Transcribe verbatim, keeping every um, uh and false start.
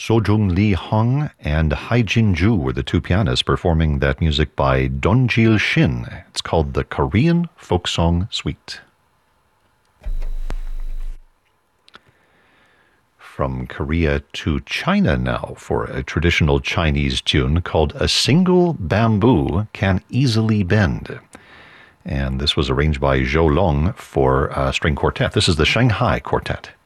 Sojung Lee Hong and Hai Jin-ju were the two pianists performing that music by Donjil Shin. It's called the Korean Folk Song Suite. From Korea to China now for a traditional Chinese tune called A Single Bamboo Can Easily Bend. And this was arranged by Zhou Long for a string quartet. This is the Shanghai Quartet.